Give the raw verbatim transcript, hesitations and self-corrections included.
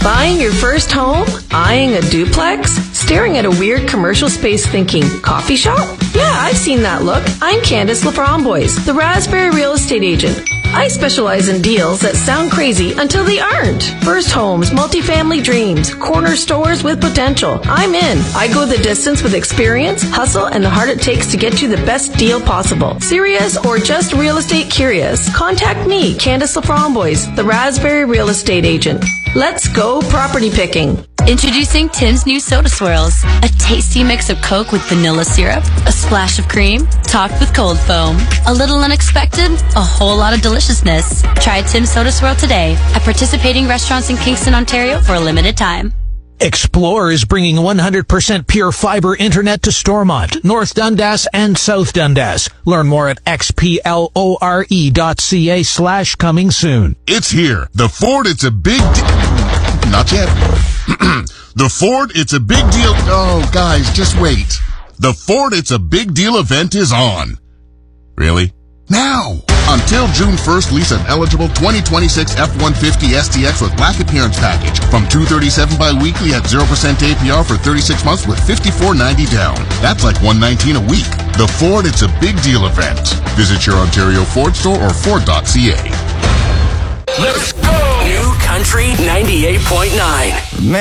Buying your first home? Eyeing a duplex? Staring at a weird commercial space thinking, coffee shop? Yeah, I've seen that look. I'm Candace LaFramboise, the Raspberry Real Estate Agent. I specialize in deals that sound crazy until they aren't. First homes, multifamily dreams, corner stores with potential. I'm in. I go the distance with experience, hustle, and the heart it takes to get you the best deal possible. Serious or just real estate curious? Contact me, Candace LaFramboise, the Raspberry Real Estate Agent. Let's go property picking. Introducing Tim's new Soda Swirls. A tasty mix of Coke with vanilla syrup, a splash of cream, topped with cold foam. A little unexpected, a whole lot of deliciousness. Try Tim's Soda Swirl today at participating restaurants in Kingston, Ontario for a limited time. Explore is bringing one hundred percent pure fiber internet to Stormont, North Dundas, and South Dundas. Learn more at xplore dot ca slash coming soon. It's here. The Ford, it's a big deal. Not yet. The Ford, it's a big deal. Oh, guys, just wait. The Ford, it's a big deal event is on. Really? Now! Until June first, lease an eligible twenty twenty-six F one fifty S T X with black appearance package from two hundred thirty-seven dollars bi-weekly at zero percent A P R for thirty-six months with fifty-four ninety down. That's like one nineteen a week. The Ford, it's a big deal event. Visit your Ontario Ford store or Ford dot c a. Let's go! New Country ninety-eight point nine.